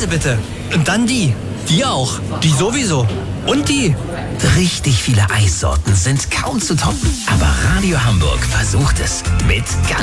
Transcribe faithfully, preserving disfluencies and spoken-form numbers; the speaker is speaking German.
Diese bitte. Und dann die. Die auch. Die sowieso. Und die. Richtig viele Eissorten sind kaum zu toppen. Aber Radio Hamburg versucht es. Mit ganz